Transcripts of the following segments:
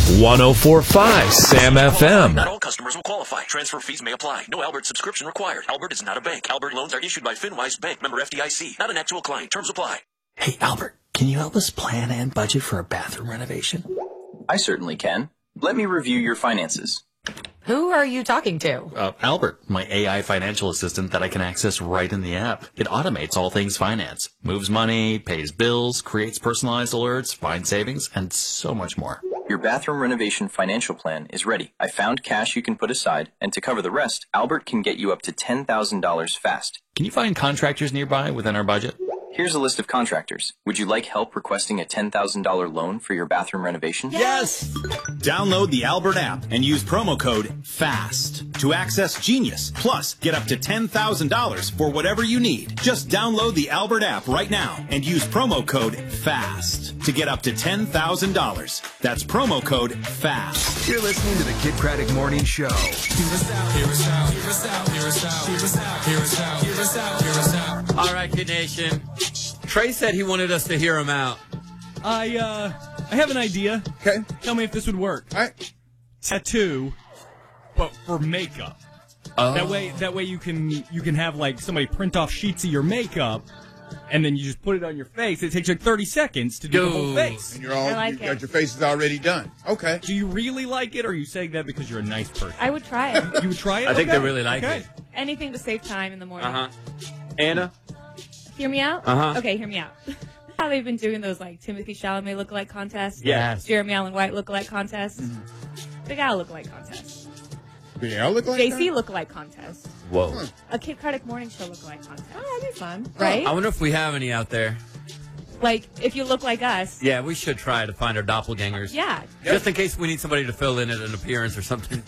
104.5 Sam FM. Not all customers will qualify. Transfer fees may apply. No Albert subscription required. Albert is not a bank. Albert loans are issued by FinWise Bank, member FDIC. Not an actual client. Terms apply. Hey, Albert, can you help us plan and budget for a bathroom renovation? I certainly can. Let me review your finances. Who are you talking to? Albert, my AI financial assistant that I can access right in the app. It automates all things finance, moves money, pays bills, creates personalized alerts, finds savings, and so much more. Your bathroom renovation financial plan is ready. I found cash you can put aside, and to cover the rest, Albert can get you up to $10,000 fast. Can you find contractors nearby within our budget? Here's a list of contractors. Would you like help requesting a $10,000 loan for your bathroom renovation? Yes! Download the Albert app and use promo code FAST to access Genius. Plus, get up to $10,000 for whatever you need. Just download the Albert app right now and use promo code FAST to get up to $10,000. That's promo code FAST. You're listening to the Kid Craddock Morning Show. Hear us out, hear us out, hear us out, hear us out, hear us out, hear us out, hear us out, hear us out. All right, Kid Nation. Trey said he wanted us to hear him out. I have an idea. Okay. Tell me if this would work. All right. Tattoo, but for makeup. Oh. That way you can have like somebody print off sheets of your makeup, and then you just put it on your face. It takes like 30 seconds to do the whole face. And you're all you got your faces already done. Okay. Do you really like it, or are you saying that because you're a nice person? I would try it. You would try it? I think they really like it. Anything to save time in the morning. Anna? Hear me out? Okay, hear me out. How they've been doing those like Timothy Chalamet lookalike contests? Yes. Jeremy Allen White lookalike contests? Big Al lookalike contest. Big Al lookalike? JC lookalike contest. Whoa. A Kid Craddock Morning Show lookalike contest. Oh, that'd be fun. Right? I wonder if we have any out there. Like, if you look like us. Yeah, we should try to find our doppelgangers. Yeah. Just in case we need somebody to fill in at an appearance or something.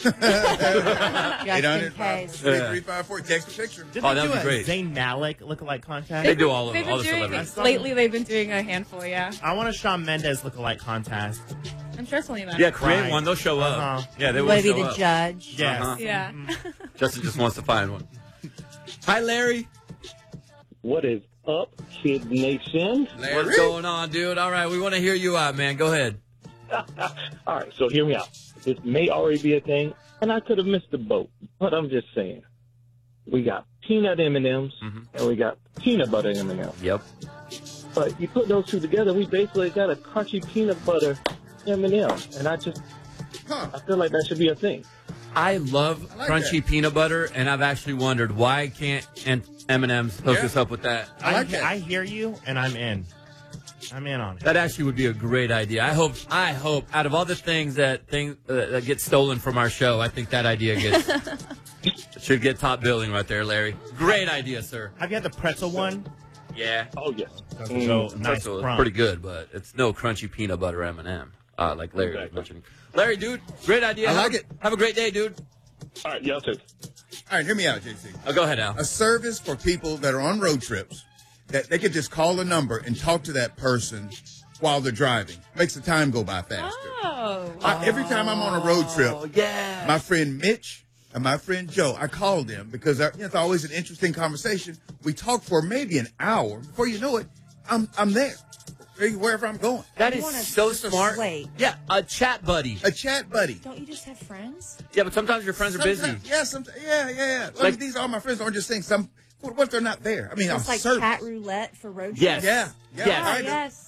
800 case. 354. Text a picture. Oh, that would be great. Zayn Malik lookalike contest. They do all They've the been doing celebrities. lately, they've been doing a handful, yeah. I want a Shawn Mendes lookalike contest. I'm sure something about Yeah, it. create Right. one. They'll show up. Uh-huh. Yeah, they You will want to show be the up. judge? Yes. Yeah. Justin just wants to find one. Hi, Larry. What is up, Kid Nation? What's going on, dude? All right, we want to hear you out, man. Go ahead. All right, so hear me out. This may already be a thing, and I could have missed the boat, but I'm just saying. We got peanut M&Ms, and we got peanut butter M&Ms. Yep. But you put those two together, we basically got a crunchy peanut butter M&M, and I feel like that should be a thing. I love crunchy peanut butter, and I've actually wondered why can't M&M's hook us up with that. I hear you, and I'm in. I'm in on it. That actually would be a great idea. I hope out of all the things that get stolen from our show, I think that idea should get top billing right there, Larry. Great idea, sir. Have you had the pretzel one? Yeah. Oh, yes. So nice Pretzel is crunch. pretty good, but it's no crunchy peanut butter M&M, like Larry was mentioning. Larry, dude, great idea. I like it. Have a great day, dude. All right, y'all too. All right, hear me out, JC. Oh, go ahead, Al. A service for people that are on road trips that they could just call a number and talk to that person while they're driving. Makes the time go by faster. Oh. Every time I'm on a road trip, yeah. my friend Mitch and my friend Joe, I call them because it's always an interesting conversation. We talk for maybe an hour. Before you know it, I'm there. Wherever I'm going. That is so smart. Wait. Yeah, a chat buddy. A chat buddy. Don't you just have friends? Yeah, but sometimes your friends are busy. Yeah, yeah. Like, these are my friends. I'm just saying what if they're not there? I mean, It's I'm like certain. cat roulette for road trips. Yes. Yeah. Yes. Kinda. Yes.